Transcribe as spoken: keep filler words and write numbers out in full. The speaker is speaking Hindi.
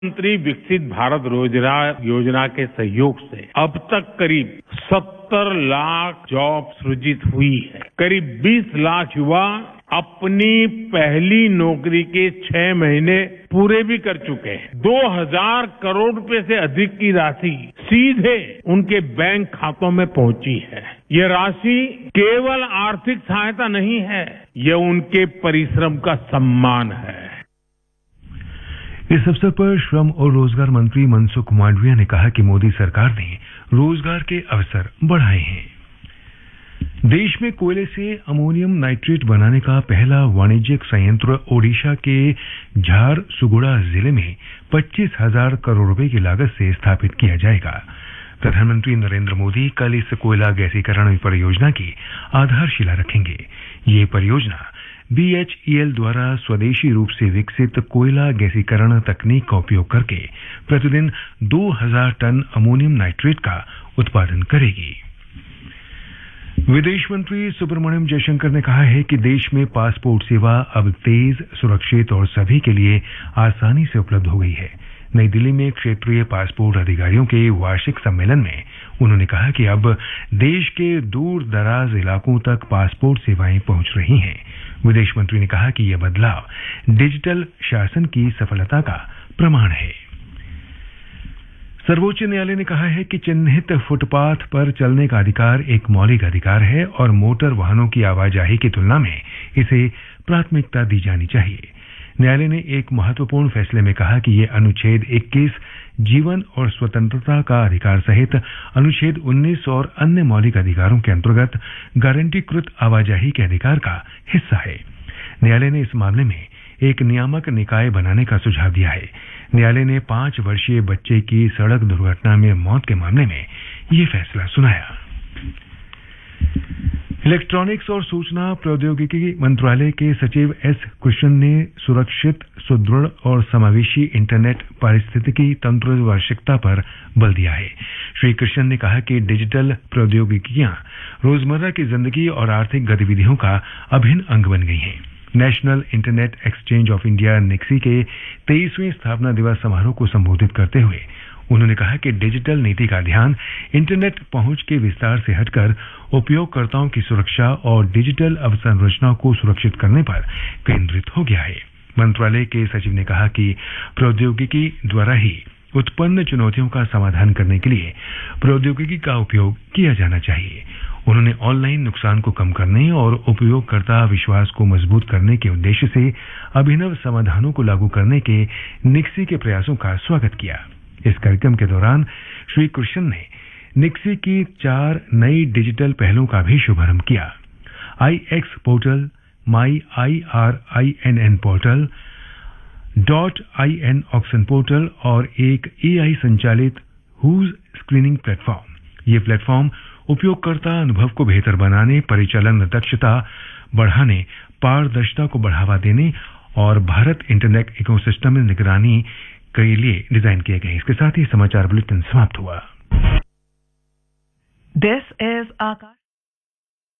प्रधानमंत्री विकसित भारत रोजगार योजना के सहयोग से अब तक करीब सत्तर लाख जॉब सृजित हुई है। करीब बीस लाख युवा अपनी पहली नौकरी के छह महीने पूरे भी कर चुके हैं। दो हजार करोड़ रुपए से अधिक की राशि सीधे उनके बैंक खातों में पहुंची है। ये राशि केवल आर्थिक सहायता नहीं है, ये उनके परिश्रम का सम्मान है। इस अवसर पर श्रम और रोजगार मंत्री मनसुख मांडविया ने कहा कि मोदी सरकार ने रोजगार के अवसर बढ़ाए हैं। देश में कोयले से अमोनियम नाइट्रेट बनाने का पहला वाणिज्यिक संयंत्र ओडिशा के झारसुगुड़ा जिले में पच्चीस हजार करोड़ रुपए की लागत से स्थापित किया जाएगा। प्रधानमंत्री नरेंद्र मोदी कल इस कोयला गैसीकरण परियोजना की आधारशिला रखेंगे। ये परियोजना बीएचईएल द्वारा स्वदेशी रूप से विकसित कोयला गैसीकरण तकनीक का उपयोग करके प्रतिदिन दो हजार टन अमोनियम नाइट्रेट का उत्पादन करेगी। विदेश मंत्री सुब्रमण्यम जयशंकर ने कहा है कि देश में पासपोर्ट सेवा अब तेज, सुरक्षित और सभी के लिए आसानी से उपलब्ध हो गई है। नई दिल्ली में क्षेत्रीय पासपोर्ट अधिकारियों के वार्षिक सम्मेलन में उन्होंने कहा कि अब देश के दूर दराज इलाकों तक पासपोर्ट सेवाएं पहुंच रही हैं। विदेश मंत्री ने कहा कि यह बदलाव डिजिटल शासन की सफलता का प्रमाण है। सर्वोच्च न्यायालय ने कहा है कि चिन्हित फुटपाथ पर चलने का अधिकार एक मौलिक अधिकार है और मोटर वाहनों की आवाजाही की तुलना में इसे प्राथमिकता दी जानी चाहिए। न्यायालय ने एक महत्वपूर्ण फैसले में कहा कि यह अनुच्छेद इक्कीस जीवन और स्वतंत्रता का अधिकार सहित अनुच्छेद उन्नीस और अन्य मौलिक अधिकारों के अंतर्गत गारंटीकृत आवाजाही के अधिकार का हिस्सा है। न्यायालय ने इस मामले में एक नियामक निकाय बनाने का सुझाव दिया है। न्यायालय ने पांच वर्षीय बच्चे की सड़क दुर्घटना में मौत के मामले में यह फैसला सुनाया। इलेक्ट्रॉनिक्स और सूचना प्रौद्योगिकी मंत्रालय के सचिव एस कृष्णन ने सुरक्षित, सुदृढ़ और समावेशी इंटरनेट पारिस्थितिकी तंत्र आवश्यकता पर बल दिया है। श्री कृष्णन ने कहा कि डिजिटल प्रौद्योगिकियां रोजमर्रा की जिंदगी और आर्थिक गतिविधियों का अभिन्न अंग बन गई हैं। National internet exchange of India निक्सी के तेईसवें स्थापना दिवस समारोह को संबोधित करते हुए उन्होंने कहा कि डिजिटल नीति का ध्यान इंटरनेट पहुंच के विस्तार से हटकर उपयोगकर्ताओं की सुरक्षा और डिजिटल अवसंरचना को सुरक्षित करने पर केंद्रित हो गया है। मंत्रालय के सचिव ने कहा कि प्रौद्योगिकी द्वारा ही उत्पन्न चुनौतियों का समाधान करने के लिए प्रौद्योगिकी का उपयोग किया जाना चाहिए। उन्होंने ऑनलाइन नुकसान को कम करने और उपयोगकर्ता विश्वास को मजबूत करने के उद्देश्य से अभिनव समाधानों को लागू करने के निक्सी के प्रयासों का स्वागत किया। इस कार्यक्रम के दौरान श्री कृष्णन ने निक्सी की चार नई डिजिटल पहलों का भी शुभारंभ किया। आई x portal, my I R I N N portal, dot I N auction portal और एक एआई संचालित हुज स्क्रीनिंग प्लेटफॉर्म। ये प्लेटफॉर्म उपयोगकर्ता अनुभव को बेहतर बनाने, परिचालन दक्षता बढ़ाने, पारदर्शिता को बढ़ावा देने और भारत इंटरनेट इकोसिस्टम में निगरानी के लिए डिजाइन किए गए। इसके साथ ही समाचार बुलेटिन समाप्त हुआ। This is Akash.